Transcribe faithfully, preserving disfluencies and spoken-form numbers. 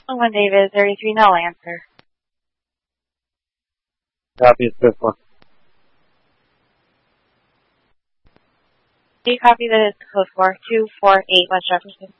One David, thirty-three, no answer. Copy is fifth one. Do you copy that it's code four two four eight West Jefferson?